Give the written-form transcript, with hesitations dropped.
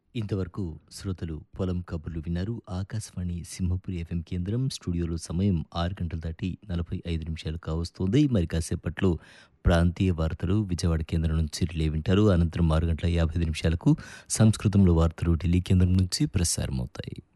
ఇంతవరకు శ్రోతలు పొలం కబుర్లు విన్నారు. ఆకాశవాణి సింహపురి ఎఫ్ఎం కేంద్రం స్టూడియోలో సమయం 6 గంటలు దాటి 45 నిమిషాలు కావస్తోంది. మరి కాసేపట్లో ప్రాంతీయ వార్తలు విజయవాడ కేంద్రం నుంచి రిలే వింటారు. అనంతరం 6 గంటల 55 నిమిషాలకు సంస్కృతంలో వార్తలు ఢిల్లీ కేంద్రం నుంచి ప్రసారమవుతాయి.